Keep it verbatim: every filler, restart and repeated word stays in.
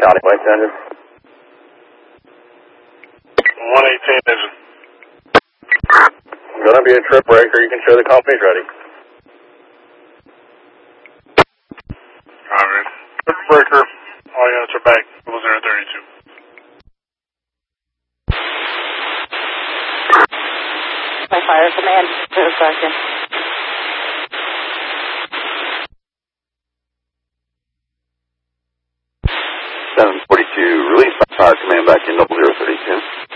County West engine. one eighteen engine. Gonna be a trip breaker. You can show the company's ready. Alright. Trip breaker. All units are back. zero thirty-two. My fire command, zero sergeant. seven forty-two, release fire command back in double zero thirty-two.